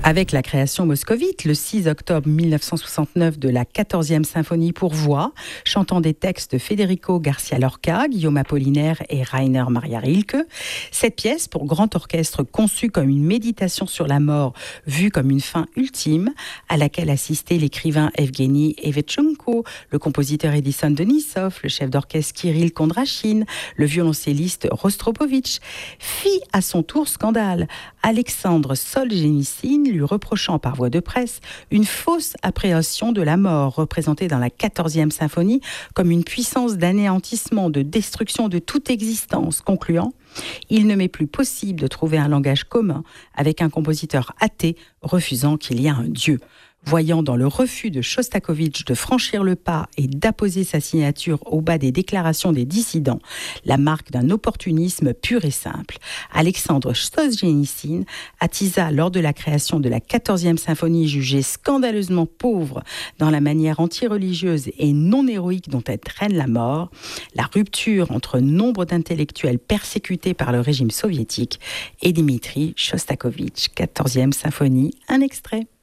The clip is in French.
Avec la création moscovite, le 6 octobre 1969, de la 14e symphonie pour voix, chantant des textes de Federico Garcia Lorca, Guillaume Apollinaire et Rainer Maria Rilke, cette pièce pour grand orchestre conçue comme une méditation sur la mort, vue comme une fin ultime, à laquelle assistaient l'écrivain Evgeny Evtchenko, le compositeur Edison Denisov, le chef d'orchestre Kirill Kondrachine, le violoncelliste Rostropovitch, fit à son tour scandale. Alexandre Solzhenitsyn lui reprochant par voie de presse une fausse appréhension de la mort, représentée dans la 14e symphonie comme une puissance d'anéantissement, de destruction de toute existence, concluant « Il ne m'est plus possible de trouver un langage commun avec un compositeur athée refusant qu'il y a un Dieu ». Voyant dans le refus de Chostakovitch de franchir le pas et d'apposer sa signature au bas des déclarations des dissidents la marque d'un opportunisme pur et simple, Alexandre Solzhenitsyn attisa lors de la création de la 14e symphonie jugée scandaleusement pauvre dans la manière anti-religieuse et non héroïque dont elle traîne la mort, la rupture entre nombre d'intellectuels persécutés par le régime soviétique et Dmitri Chostakovitch. 14e symphonie, un extrait.